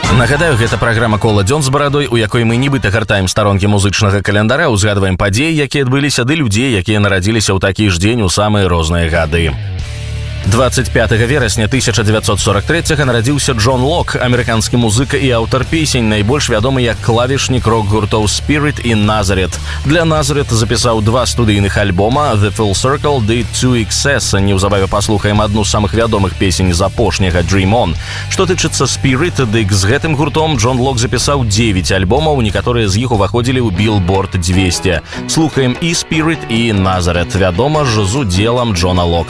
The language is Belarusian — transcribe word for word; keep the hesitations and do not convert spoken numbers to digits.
Нагадаю, гэта праграма «Кола дзён з барадой», у якой мы нібыта гартаем старонкі музычнага календара, узгадваем падзеі, якія адбыліся, ды людзей, якія нарадзіліся ў такі ж дзень у самыя розныя гады. двадцать пятого верасня тысяча девятьсот сорок третьего нарадзіўся Джон Лок, амерыканскі музыка і аўтар песень, найбольш вядомы як клавішнік рок-гуртоў Spirit і Nazareth. Для Nazareth запісаў два студыйных альбома «The Full Circle» ды «two икс эс». Неўзабаве паслухаем адну з самых вядомых песень з апошняга «Dream On». Што тычыцца Spirit, дык з гэтым гуртом Джон Лок запісаў девять альбомаў, некаторыя з іх уваходзілі ў Billboard двести. Слухаем і Spirit, і Nazareth, вядома ж, з удзелам Джона Лока.